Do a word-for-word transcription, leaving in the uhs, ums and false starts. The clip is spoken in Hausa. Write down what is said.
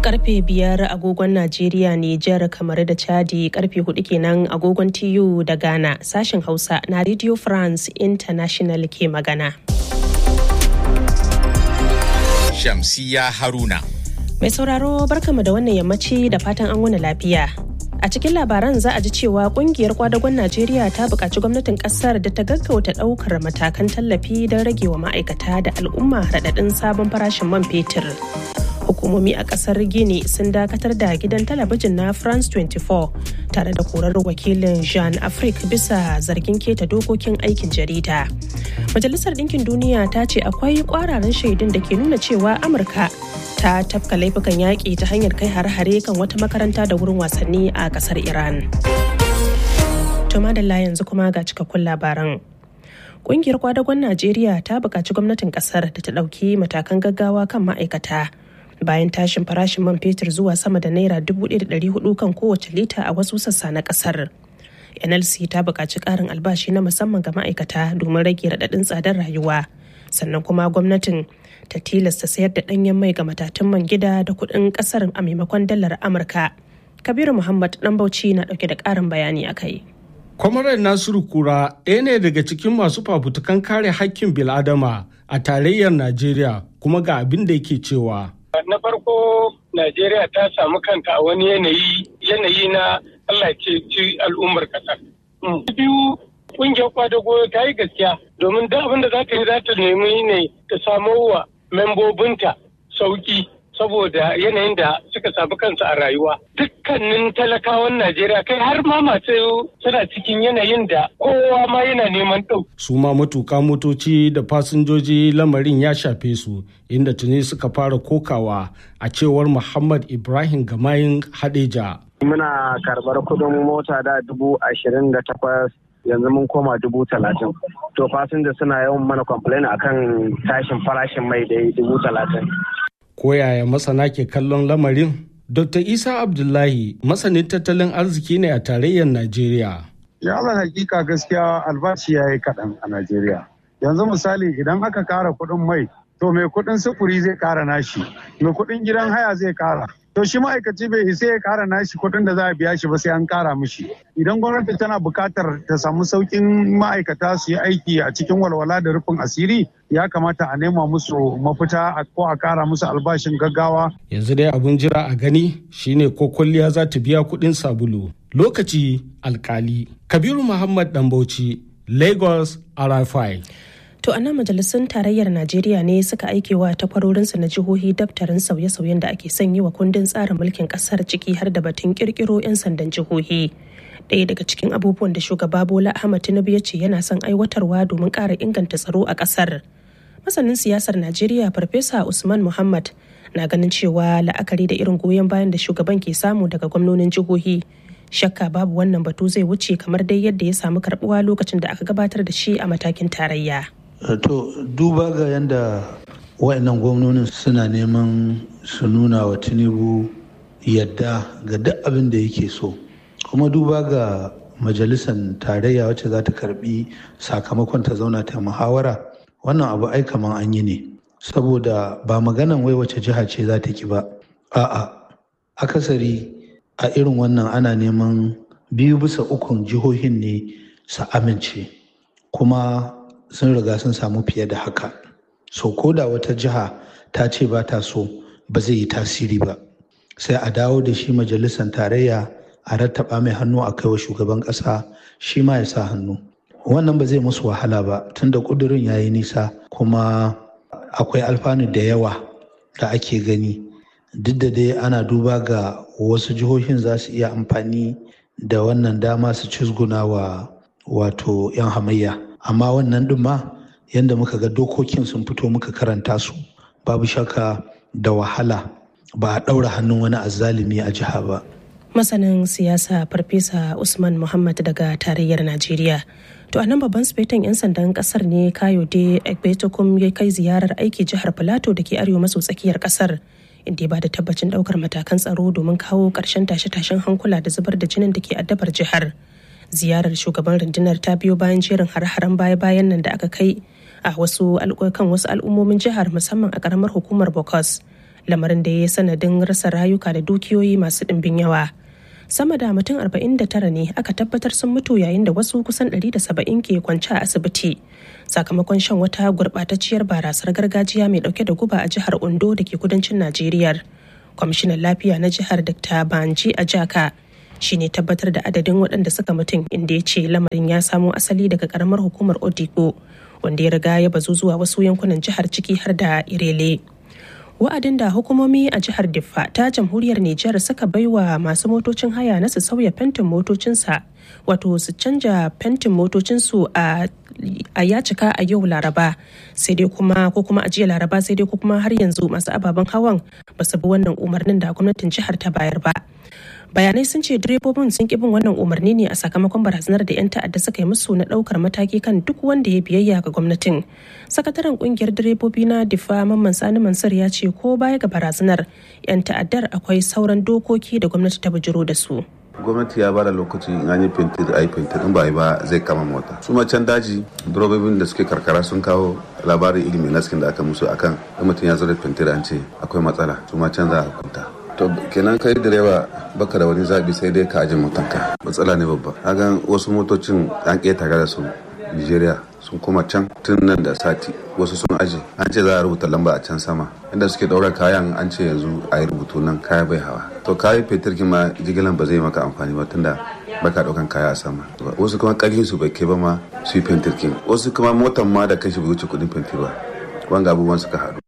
Karfe biyar agogon Najeriya, Nijar, kamar da Chadi, karfe hudu kenan agogon T U da Ghana. Sashen Hausa na Radio France International ke magana. Shamsiya Haruna. Mai sauraro barkama da wannan yammaci da fatan an wani lafiya. A cikin labaran za a ji cewa kungiyar kwadagon Najeriya ta buƙaci gwamnatin ƙasar da ta gaggauta ɗaukar matakan tallafi don rage wa ma'aikata da al'umma raɗaɗin sabon farashin man fetur. Hukumomi a ƙasar Gini sun dakatar da gidan talabijin na France twenty-four tare da korar wakilin Jean Afrique bisa zargin keta dokokin aikin jarida. Majalisar Ɗinkin Duniya ta ce akwai ƙwararan shaidun da ke nuna cewa Amurka ta tafka laifukan yaƙi ta hanyar kai hare-hare kan wata makaranta da wurin wasanni a ƙasar Iran. To madalla yanzu kuma ga cikakkun labaran. Ƙungiyar kwadagon Najeriya ta buƙaci gwamnatin ƙasar da ta ɗauki matakan gaggawa kan ma'aikata bayan tashin farashin man fetur zuwa sama da naira dubu ɗaya da ɗari hudu kan kowace lita a wasu sassa na ƙasar. N L C ta buƙaci ƙarin albashi na musamman ga ma'aikata domin rage raɗaɗin tsadar rayuwa. Sannan kuma gwamnatin ta tilasta sayar da ɗanyen mai ga matatun man gida da kuɗin ƙasar a maimakon dalar Amurka. Kabiru Muhammad ɗan Bauchi na ɗauke da ƙarin bayani a kai. Kwamarar Nasiru Kura ɗaya ne daga cikin masu fafutukan kare haƙƙin bil'adama a tarayyar Najeriya kuma ga abin da yake cewa. Na farko Najeriya ta samu kanta a wani yanayi yanayi na Allah ce ci al'ummar ƙasar. Biyu ƙungiyar kwadago ta yi gaskiya domin duk abin da za ta yi za ta nemi ne ta samo wa membobinta sauki saboda yanayin da suka samu kansu a rayuwa. Dukkanin talakawan Najeriya kai har ma masu suna cikin yanayin da kowa ma yana neman ɗau. Su ma matuƙa motoci da fasinjoji lamarin ya shafe su inda tuni suka fara kokawa a cewar Muhammad Ibrahim Gamayin Hadeja. Muna karɓar kuɗin mota da dubu ashirin da takwas yanzu mun koma dubu talatin. To fasinja suna yawan mana complain akan tashin farashin mai da dubu talatin. Ko yaya masana ke kallon lamarin? Dokta Isa Abdullahi masanin tattalin arziki ne a tarayyar Najeriya. Ya ala hakika gaskiya albashi ya yi kaɗan a Najeriya. Yanzu misali idan aka ƙara kuɗin mai, to mai kuɗin sufuri zai ƙara nashi, mai kuɗin gidan haya zai ƙara. To shi ma'aikaci bai isa ya ƙara nashi kuɗin da za a biya shi ba sai an ƙara mishi. Idan gwamnati tana buƙatar ta samu sauƙin ma'aikata su yi aiki a cikin walwala da rufin asiri, ya kamata a nema musu mafita ko a ƙara musu albashin gaggawa. Yanzu dai abin jira a gani shine ko kwalliya za ta biya kuɗin sabulu. Lokaci alkali. Kabiru Muhammad Dambauci, Lagos, R F I. To a nan majalisun tarayyar Najeriya ne suka aikewa takwarorinsu na jihohi daftarin sauye-sauyen da ake son yi wa kundin tsarin mulkin kasar ciki har da batun kirkiro 'yan sandan jihohi. Ɗaya daga cikin abubuwan da shugaba Bola Ahmed Tinubu ya ce yana son aiwatarwa domin ƙara inganta tsaro a ƙasar. Masanin siyasar Najeriya Farfesa Usman Muhammad na ganin cewa la'akari da irin goyon bayan da shugaban ke samu daga gwamnonin jihohi, shakka babu wannan batu zai wuce kamar dai yadda ya samu karɓuwa lokacin da aka gabatar da shi a matakin tarayya. To duba ga yadda waɗannan gwamnonin suna neman su nuna wa Tinubu yadda ga duk abin da yake so, kuma duba ga majalisar tarayya wacce za ta karbi sakamakon ta zauna ta muhawara, wannan abu ai kaman an yi ne, saboda ba maganan wai wace jiha ce za ta ki ba, a'a akasari a irin wannan ana neman biyu bisa ukun jihohin ne su amince, kuma sun riga sun samu fiye da haka. So ko da wata jiha ta ce ba ta so, ba zai yi tasiri ba, sai a dawo da shi majalisar tarayya a rattaba mai hannu a kaiwa shugaban ƙasa, shi ma ya sa hannu. Wannan ba zai musu wahala ba tunda ƙudurin ya yi nisa, kuma akwai alfanu da yawa da ake gani. Duk da dai ana duba ga wasu jihohin za su iya amfani da wannan dama su cizguna wa wato 'yan hamayya. Amma wannan ɗin ma yadda muka ga dokokin sun fito muka karanta su, babu shakka da wahala ba a ɗaura hannun wani azzalumi a jiha ba. Masanin siyasa Farfesa Usman Muhammad daga tarayyar Najeriya. To a nan babban sufetan 'yan sandan kasar ne Kayode Egbetokum ya kai ziyarar aiki jihar Filato da ke arewa maso tsakiyar kasar, inda ya ba da tabbacin ɗaukar matakan tsaro domin kawo ƙarshen tashe-tashen hankula da zubar da jinin da ke addabar jihar. Ziyarar shugaban rundunar ta biyo bayan jerin har-haren baya-bayan nan da aka kai a wasu kan wasu al'ummomin jihar, musamman a ƙaramar hukumar Bokos, lamarin da ya yi sanadin rasa rayuka da dukiyoyi masu ɗimbin yawa. Sama da mutum arba'in da tara ne aka tabbatar sun mutu yayin da wasu kusan ɗari da saba'in ke kwance a asibiti sakamakon shan wata gurɓatacciyar barasar gargajiya mai ɗauke da guba a jihar Ondo da ke kudancin Najeriya. Kwamishinan lafiya na jihar Dokta Banji Ajaka shi ne tabbatar da adadin waɗanda suka mutum, inda ya ce lamarin ya samo asali daga ƙaramar hukumar Odigo wanda ya riga ya bazu zuwa wasu yankunan jihar ciki har da Irele. Wa'adin da hukumomi a jihar Diffa ta jamhuriyar Nijar suka baiwa masu motocin haya na su sauya fentin motocinsa wato su canja fentin motocinsu a a ya cika a yau Laraba sai dai kuma ko kuma a jiya Laraba sai dai kuma har yanzu masu ababen hawan ba su bi wannan umarnin da gwamnatin jihar ta bayar ba. Bayanai sun ce direbobin sun ƙi bin wannan umarni ne a sakamakon barazanar da 'yan ta'adda suka yi musu na ɗaukar mataki kan duk wanda ya biyayya ga gwamnatin. Sakataren ƙungiyar direbobi na Diffa Mamman Sani Mansur ya ce ko baya ga barazanar 'yan ta'addar akwai sauran dokoki da gwamnati ta bujiro da su. Gwamnati ya bada lokaci in an yi fintir a yi fintir, in ba yi ba zai kama mota. Su ma can daji direbobin da suke karkara sun kawo labarin ilimin naskin da aka musu akan in mutum ya zo da fintir an ce akwai matsala, su ma can za a hukunta. To kenan kai direba baka da wani zabi sai dai ka aje motanka. Matsala ne babba. Hagan wasu motocin an ƙetare da su Nigeria sun koma can tun nan da sati, wasu sun aje an ce za a rubuta lamba a can sama inda suke daura kayan, an ce yanzu a yi rubutu nan kaya bai hawa. To kayi fetur ma jigilan ba zai maka amfani ba tunda baka daukan kaya a sama. Wasu kuma karfin su bai kai ba ma su yi fetur, wasu kuma motan ma da kashi bai wuce kudin fetur ba. Wanga abubuwan suka haɗu.